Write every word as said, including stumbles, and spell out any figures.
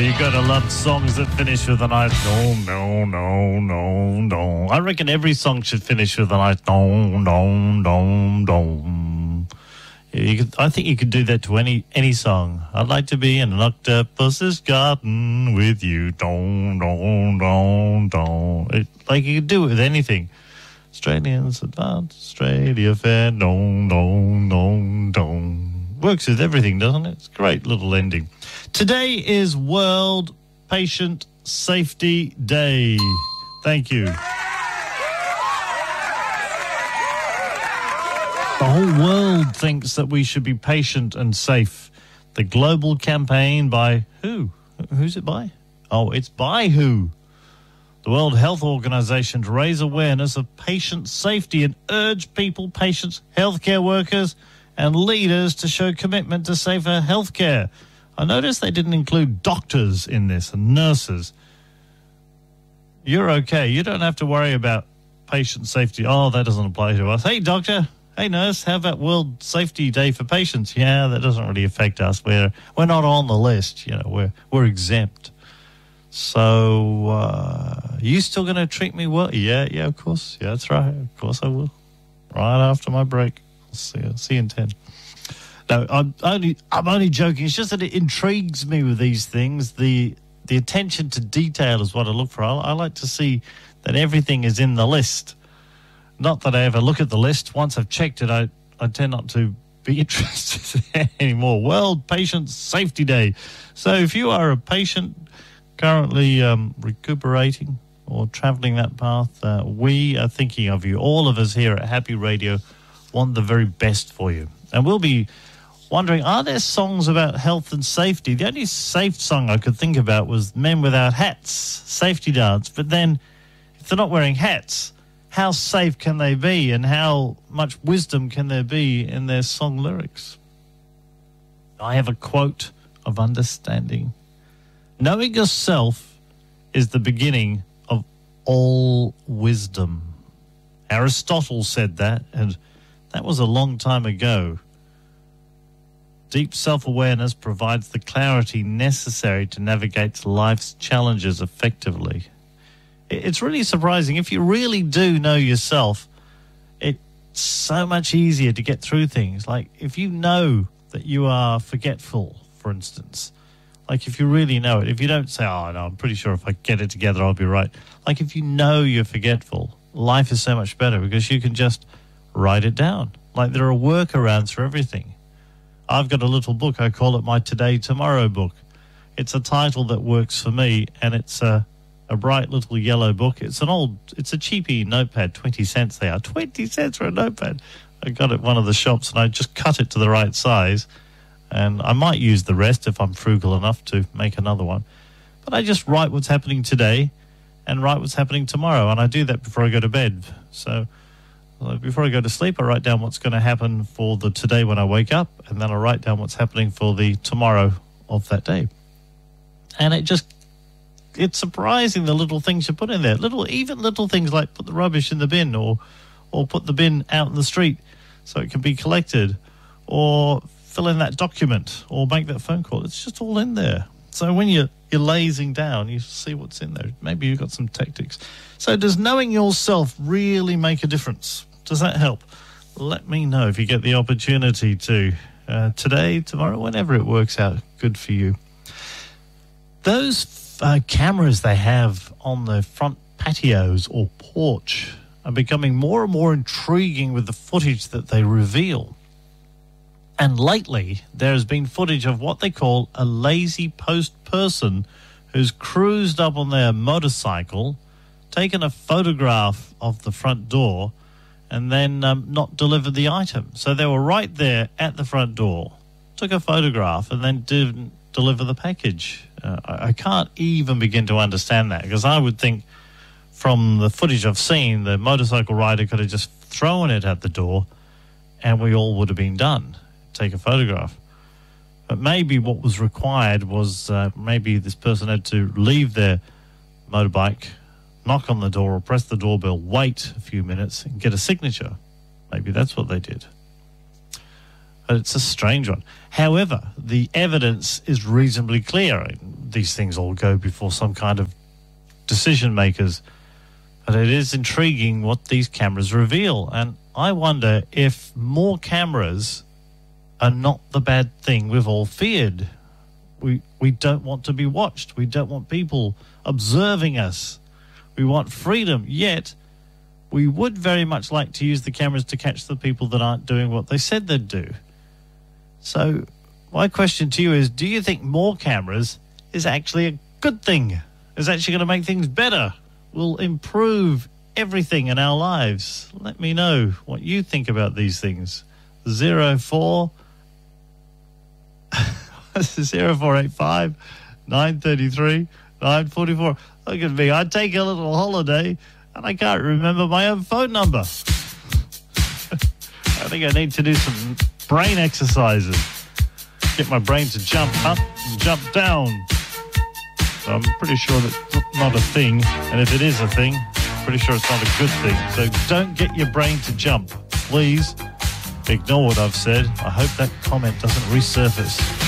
you got to love songs that finish with a nice no, no, no, no, no. I reckon every song should finish with a nice no, no, no, no. You could, I think you could do that to any any song. I'd like to be in an octopus's garden with you. Don, don, don, don. It, like you could do it with anything. Australians Advanced Australia Fair. Don, don, don, don. Works with everything, doesn't it? It's a great little ending. Today is World Patient Safety Day. Thank you. The whole world thinks that we should be patient and safe. The global campaign by who? Who's it by? Oh, it's by who? The World Health Organization to raise awareness of patient safety and urge people, patients, healthcare workers, and leaders to show commitment to safer healthcare. I noticed they didn't include doctors in this and nurses. You're okay. You don't have to worry about patient safety. Oh, that doesn't apply to us. Hey, doctor. Hey, nurse, how about World Safety Day for Patients? Yeah, that doesn't really affect us. We're we're not on the list. You know, we're we're exempt. So, uh, you still going to treat me well? Yeah, yeah, of course. Yeah, that's right. Of course I will. Right after my break. I'll see you, see you in ten. No, I'm only I'm only joking. It's just that it intrigues me with these things. The the attention to detail is what I look for. I, I like to see that everything is in the list. Not that I ever look at the list. Once I've checked it, I, I tend not to be interested anymore. World Patient Safety Day. So if you are a patient currently um, recuperating or travelling that path, uh, we are thinking of you. All of us here at Happy Radio want the very best for you. And we'll be wondering, are there songs about health and safety? The only safe song I could think about was Men Without Hats, Safety Dance. But then if they're not wearing hats, how safe can they be, and how much wisdom can there be in their song lyrics? I have a quote of understanding. Knowing yourself is the beginning of all wisdom. Aristotle said that, and that was a long time ago. Deep self-awareness provides the clarity necessary to navigate life's challenges effectively. It's really surprising. If you really do know yourself, it's so much easier to get through things. Like if you know that you are forgetful, for instance, like if you really know it, if you don't say, oh, no, I'm pretty sure if I get it together, I'll be right. Like if you know you're forgetful, life is so much better because you can just write it down. Like there are workarounds for everything. I've got a little book. I call it my Today Tomorrow book. It's a title that works for me, and it's a A bright little yellow book. It's an old, it's a cheapy notepad, twenty cents they are. twenty cents for a notepad. I got it at one of the shops and I just cut it to the right size. And I might use the rest if I'm frugal enough to make another one. But I just write what's happening today and write what's happening tomorrow. And I do that before I go to bed. So uh, before I go to sleep, I write down what's going to happen for the today when I wake up. And then I write down what's happening for the tomorrow of that day. And it just it's surprising the little things you put in there. Little, even little things like put the rubbish in the bin, or or put the bin out in the street so it can be collected, or fill in that document, or make that phone call. It's just all in there. So when you're, you're lazing down, you see what's in there. Maybe you've got some tactics. So does knowing yourself really make a difference? Does that help? Let me know if you get the opportunity to. Uh, today, tomorrow, whenever it works out good for you. Those Uh, cameras they have on the front patios or porch are becoming more and more intriguing with the footage that they reveal. And lately, there has been footage of what they call a lazy post person who's cruised up on their motorcycle, taken a photograph of the front door, and then um, not delivered the item. So they were right there at the front door, took a photograph, and then didn't deliver the package. Uh, I, I can't even begin to understand that, because I would think from the footage I've seen, the motorcycle rider could have just thrown it at the door and we all would have been done. Take a photograph. But maybe what was required was uh, maybe this person had to leave their motorbike, knock on the door or press the doorbell, wait a few minutes and get a signature. Maybe that's what they did. But it's a strange one. However, the evidence is reasonably clear. these things all go before some kind of decision makers. But it is intriguing what these cameras reveal. And I wonder if more cameras are not the bad thing we've all feared. We we don't want to be watched. We don't want people observing us. We want freedom, yet we would very much like to use the cameras to catch the people that aren't doing what they said they'd do. So my question to you is, do you think more cameras is actually a good thing? Is actually going to make things better? Will improve everything in our lives? Let me know what you think about these things. Zero four zero four eight five nine thirty three nine forty four. Look at me. I take a little holiday and I can't remember my own phone number. I think I need to do some brain exercises. Get my brain to jump up and jump down. So I'm pretty sure that's not a thing. And if it is a thing, I'm pretty sure it's not a good thing. So don't get your brain to jump. Please ignore what I've said. I hope that comment doesn't resurface.